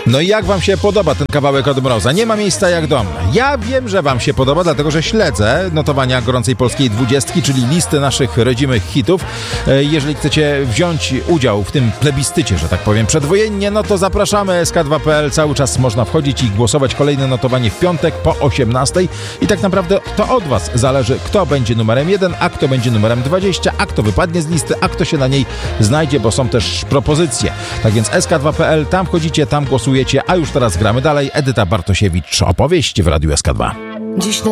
No i jak wam się podoba ten kawałek od Mroza? Nie ma miejsca jak dom. Ja wiem, że wam się podoba, dlatego że śledzę notowania gorącej polskiej 20, czyli listy naszych rodzimych hitów. Jeżeli chcecie wziąć udział w tym plebiscycie, że tak powiem, przedwojennie, no to zapraszamy sk2.pl. Cały czas można wchodzić i głosować. Kolejne notowanie w piątek po 18. I tak naprawdę to od was zależy, kto będzie numerem 1, a kto będzie numerem 20, a kto wypadnie z listy, a kto się na niej znajdzie, bo są też propozycje. Tak więc sk2.pl, tam wchodzicie, tam głosujecie, a już teraz gramy dalej. Edyta Bartosiewicz, opowieść w Radiu SK2.